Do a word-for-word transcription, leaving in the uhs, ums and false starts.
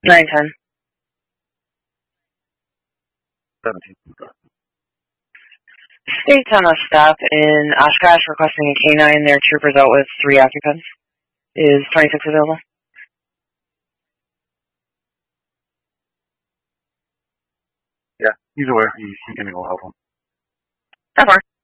nine ten. seventeen. State on a stop in Oshkosh requesting a K nine. Their troopers out with three occupants. Is twenty-six available? Yeah, he's aware. He, he can go help him. That's fine.